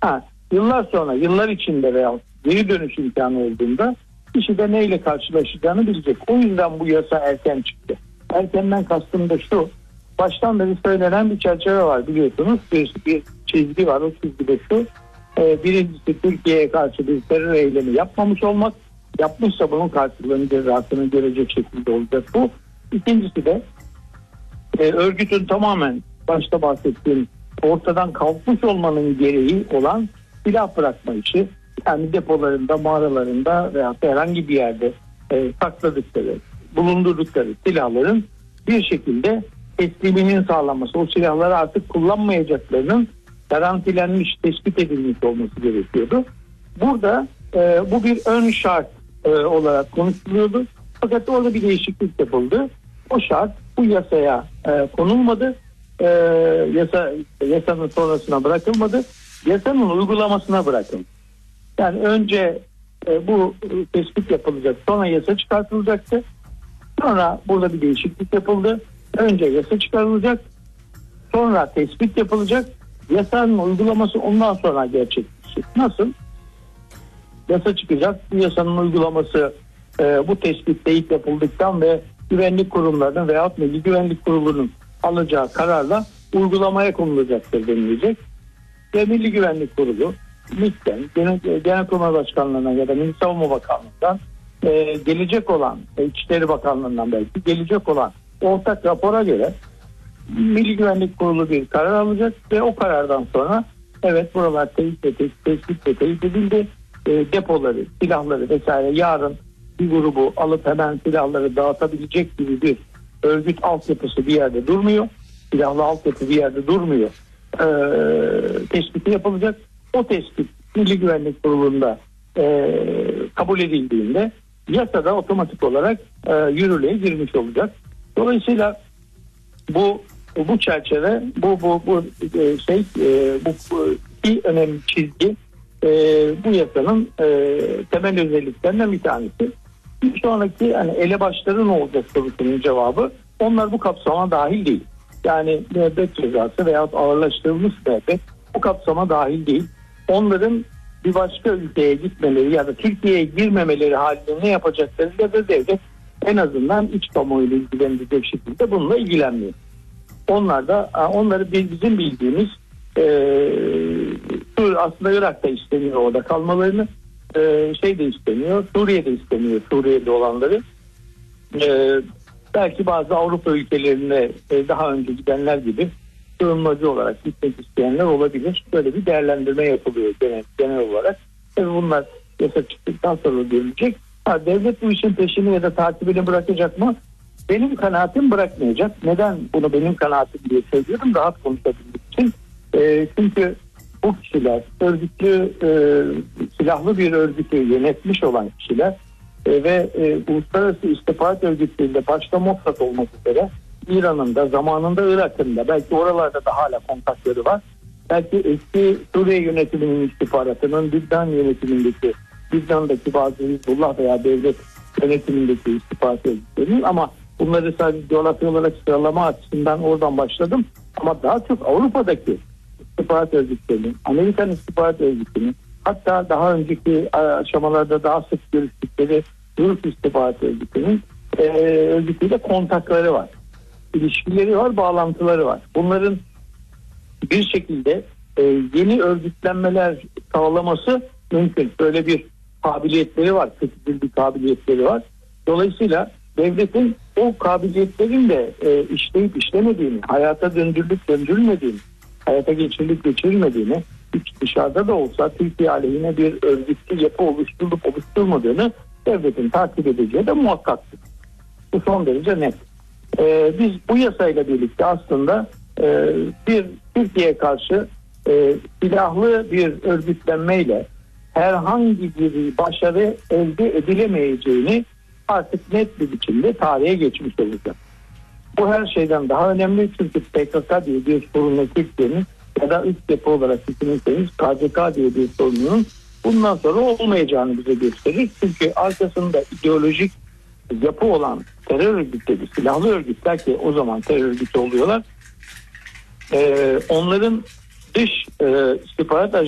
Yıllar sonra, yıllar içinde veya geri dönüş imkanı olduğunda kişi de neyle karşılaşacağını bilecek. O yüzden bu yasa erken çıktı. Erkenden kastım da şu: baştan beri söylenen bir çerçeve var, biliyorsunuz. Bir çizgi var, o çizgide şu: birincisi, Türkiye'ye karşı bir terör eylemi yapmamış olmak. Yapmışsa bunun karşılığını, cezasını görecek şekilde olacak bu. İkincisi de örgütün tamamen başta bahsettiğim ortadan kalkmış olmanın gereği olan silah bırakma işi. Yani depolarında, mağaralarında veya herhangi bir yerde sakladıkları, bulundurdukları silahların bir şekilde tesliminin sağlanması, o silahları artık kullanmayacaklarının garantilenmiş, tespit edilmiş olması gerekiyordu. Burada bu bir ön şart olarak konuşuluyordu. Fakat orada bir değişiklik yapıldı. O şart bu yasaya konulmadı. Yasanın sonrasına bırakılmadı. Yasanın uygulamasına bırakıldı. Yani önce bu tespit yapılacak, sonra yasa çıkartılacaktı. Sonra burada bir değişiklik yapıldı. Önce yasa çıkarılacak, sonra tespit yapılacak. Yasanın uygulaması ondan sonra gerçekleşecek. Nasıl? Yasa çıkacak. Bu yasanın uygulaması bu tespit ilk yapıldıktan ve güvenlik kurumlarının veyahut Milli Güvenlik Kurulu'nun alacağı kararla uygulamaya konulacaktır denilecek. Ve Milli Güvenlik Kurulu MİT'ten, Genelkurmay Başkanlığı'na ya da Milli Savunma Bakanlığı'ndan gelecek olan, İçişleri Bakanlığı'ndan belki gelecek olan ortak rapora göre Milli Güvenlik Kurulu bir karar alacak ve o karardan sonra evet, buralar tespit edildi, depoları, silahları vesaire yarın bir grubu alıp hemen silahları dağıtabilecek gibi bir örgüt altyapısı bir yerde durmuyor. Silahlı altyapı bir yerde durmuyor. Tespiti yapılacak. O tespit Milli Güvenlik Kurulu'nda kabul edildiğinde yasada otomatik olarak yürürlüğe girmiş olacak. Dolayısıyla bu çerçeve, bu iki önemli çizgi bu yasanın temel özelliklerinden bir tanesi. Bir sonraki elebaşları ne olacak sorusunun cevabı, onlar bu kapsama dahil değil. Yani müebbet cezası veya ağırlaştırılmış müebbet bu kapsama dahil değil. Onların bir başka ülkeye gitmeleri ya da Türkiye'ye girmemeleri halinde ne yapacakları da devlet en azından iç kamuoyuyla ilgilenecek şekilde bununla ilgilenmiyor. Onları bizim bildiğimiz aslında Irak'ta istemiyor orada kalmalarını, de istemiyor, Suriye'de istemiyor, Suriye'de olanları. Belki bazı Avrupa ülkelerine daha önce gidenler gibi sığınmacı olarak gitmek isteyenler olabilir. Böyle bir değerlendirme yapılıyor genel olarak. Tabii bunlar yasa çıktıktan sonra görülecek. Devlet bu işin peşini ya da takibini bırakacak mı? Benim kanaatim bırakmayacak. Neden bunu benim kanaatim diye söylüyorum? Rahat konuşabilmek için. Çünkü bu kişiler örgütlü, silahlı bir örgütü yönetmiş olan kişiler ve uluslararası istihbarat örgütleriyle başta Mossad olmak üzere İran'ın da zamanında Irak'ın da belki oralarda da hala kontakları var. Belki eski Suriye yönetiminin istihbaratının Lübnan'daki bazı Hizbullah veya devlet yönetimindeki istihbarat örgütlerinin, ama bunları sadece coğrafya olarak sıralama açısından oradan başladım. Ama daha çok Avrupa'daki istihbarat örgütlerinin, Amerikan istihbarat örgütünün, hatta daha önceki aşamalarda daha sık görüştükleri Rus istihbarat örgütüyle kontakları var. İlişkileri var, bağlantıları var. Bunların bir şekilde yeni örgütlenmeler sağlaması mümkün. Böyle bir kabiliyetleri var, bir kabiliyetleri var. Dolayısıyla devletin o kabiliyetlerin de işleyip işlemediğini, hayata döndürülüp döndürülmediğini, hayata geçirilip geçirilmediğini, hiç dışarıda da olsa Türkiye aleyhine bir örgütlü yapı oluşturulup oluşturmadığını devletin takip edeceği de muhakkaktır. Bu son derece net. Biz bu yasayla birlikte aslında bir Türkiye'ye karşı silahlı bir örgütlenmeyle herhangi bir başarı elde edilemeyeceğini artık net bir biçimde tarihe geçmiş olacak. Bu her şeyden daha önemli, çünkü PKK diye bir sorunla Türkiye'nin ya da üst yapı olarak düşünürseniz KCK diye bir sorunun bundan sonra olmayacağını bize gösterir. Çünkü arkasında ideolojik yapı olan terör örgütleri, silahlı örgütler ki o zaman terör örgütü oluyorlar, onların dış istihbarat